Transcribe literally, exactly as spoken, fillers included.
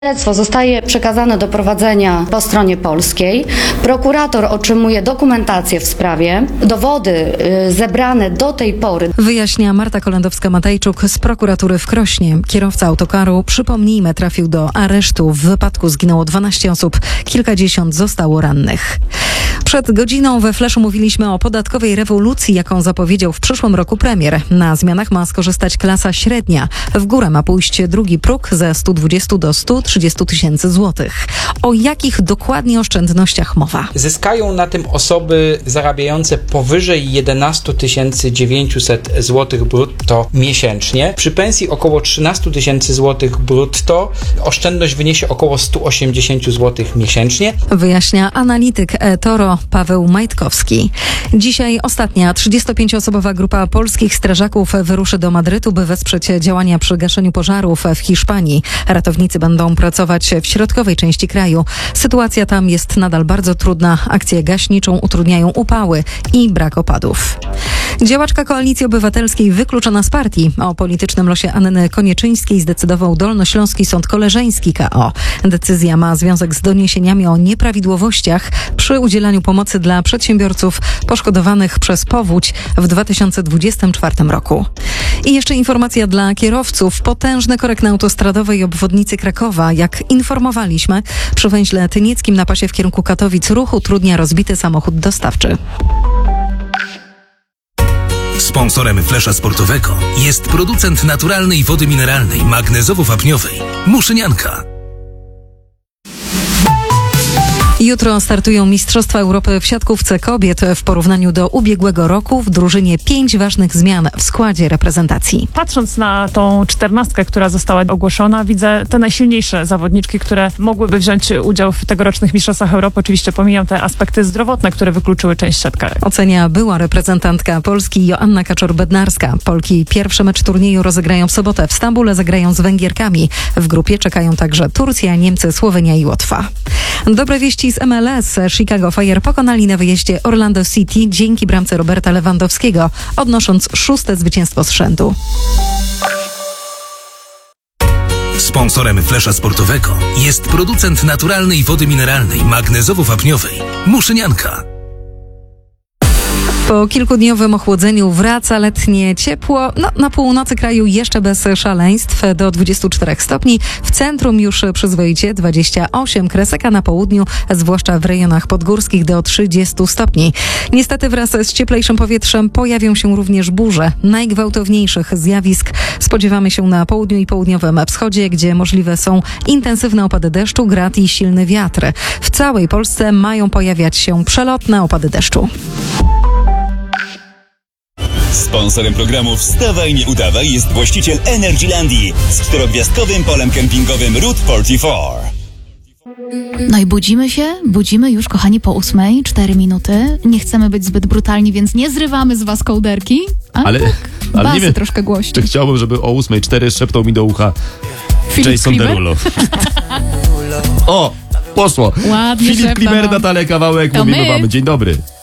Śledztwo zostaje przekazane do prowadzenia po stronie polskiej. Prokurator otrzymuje dokumentację w sprawie. Dowody y, zebrane do tej pory. Wyjaśnia Marta Kolendowska-Matajczuk z prokuratury w Krośnie. Kierowca autokaru, przypomnijmy, trafił do aresztu. W wypadku zginęło dwanaście osób, kilkadziesiąt zostało rannych. Przed godziną we Fleszu mówiliśmy o podatkowej rewolucji, jaką zapowiedział w przyszłym roku premier. Na zmianach ma skorzystać klasa średnia. W górę ma pójść drugi próg ze stu dwudziestu do stu trzydziestu tysięcy złotych. O jakich dokładnie oszczędnościach mowa? Zyskają na tym osoby zarabiające powyżej jedenaście tysięcy dziewięćset złotych brutto miesięcznie. Przy pensji około trzynaście tysięcy złotych brutto oszczędność wyniesie około sto osiemdziesiąt złotych miesięcznie. Wyjaśnia analityk eToro Paweł Majtkowski. Dzisiaj ostatnia trzydziestopięcioosobowa grupa polskich strażaków wyruszy do Madrytu, by wesprzeć działania przy gaszeniu pożarów w Hiszpanii. Ratownicy będą pracować w środkowej części kraju. Sytuacja tam jest nadal bardzo trudna. Akcję gaśniczą utrudniają upały i brak opadów. Działaczka Koalicji Obywatelskiej wykluczona z partii. O politycznym losie Anny Konieczyńskiej zdecydował Dolnośląski Sąd Koleżeński K O. Decyzja ma związek z doniesieniami o nieprawidłowościach przy udzielaniu pomocy dla przedsiębiorców poszkodowanych przez powódź w dwa tysiące dwudziestym czwartym roku. I jeszcze informacja dla kierowców. Potężny korek na autostradowej obwodnicy Krakowa. Jak informowaliśmy, przy węźle Tynieckim na pasie w kierunku Katowic ruch utrudnia rozbity samochód dostawczy. Sponsorem Flesza Sportowego jest producent naturalnej wody mineralnej magnezowo-wapniowej Muszynianka. Jutro startują Mistrzostwa Europy w siatkówce kobiet. W porównaniu do ubiegłego roku w drużynie pięć ważnych zmian w składzie reprezentacji. Patrząc na tą czternastkę, która została ogłoszona, widzę te najsilniejsze zawodniczki, które mogłyby wziąć udział w tegorocznych Mistrzostwach Europy. Oczywiście pomijam te aspekty zdrowotne, które wykluczyły część siatkarek. Ocenia była reprezentantka Polski Joanna Kaczor-Bednarska. Polki pierwszy mecz turnieju rozegrają w sobotę. W Stambule zagrają z Węgierkami. W grupie czekają także Turcja, Niemcy, Słowenia i Łotwa. Dobre wieści z M L S. Chicago Fire pokonali na wyjeździe Orlando City dzięki bramce Roberta Lewandowskiego, odnosząc szóste zwycięstwo z rzędu. Sponsorem Flesza Sportowego jest producent naturalnej wody mineralnej magnezowo-wapniowej Muszynianka. Po kilkudniowym ochłodzeniu wraca letnie ciepło. No, na północy kraju jeszcze bez szaleństw do dwudziestu czterech stopni. W centrum już przyzwoicie dwadzieścia osiem kresek, a na południu, zwłaszcza w rejonach podgórskich, do trzydziestu stopni. Niestety wraz z cieplejszym powietrzem pojawią się również burze. Najgwałtowniejszych zjawisk spodziewamy się na południu i południowym wschodzie, gdzie możliwe są intensywne opady deszczu, grad i silny wiatr. W całej Polsce mają pojawiać się przelotne opady deszczu. Sponsorem programu Wstawaj, nie udawaj jest właściciel Energylandii z czterogwiazdkowym polem kempingowym Route czterdzieści cztery. No i budzimy się, budzimy już, kochani, po ósmej, cztery minuty. Nie chcemy być zbyt brutalni, więc nie zrywamy z was kołderki. Ale, ale, tak, ale basy nie wiem, troszkę głośno. Czy chciałbym, żeby o ósmej cztery szeptał mi do ucha Filip Jason Klimer? Derulo. O, poszło. Ładnie Filip szepta, Klimer, no. Natalia Kawałek, To mówimy my. wam dzień dobry.